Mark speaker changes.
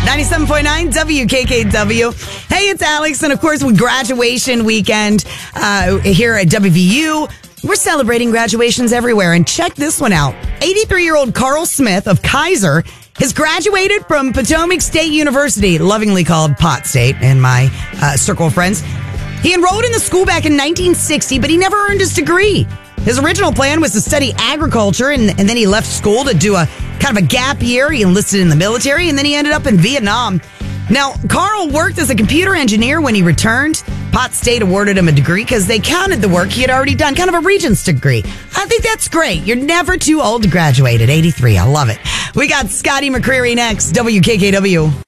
Speaker 1: 97.9 WKKW. Hey, it's Alex. And of course, with graduation weekend here at WVU, we're celebrating graduations everywhere. And check this one out. 83-year-old Carl Smith of Kaiser has graduated from Potomac State University, lovingly called Pot State in my circle of friends. He enrolled in the school back in 1960, but he never earned his degree. His original plan was to study agriculture, and then he left school to do a kind of a gap year. He enlisted in the military, and then he ended up in Vietnam. Now, Carl worked as a computer engineer when he returned. Pot State awarded him a degree because they counted the work he had already done, kind of a regent's degree. I think that's great. You're never too old to graduate at 83. I love it. We got Scotty McCreery next, WKKW.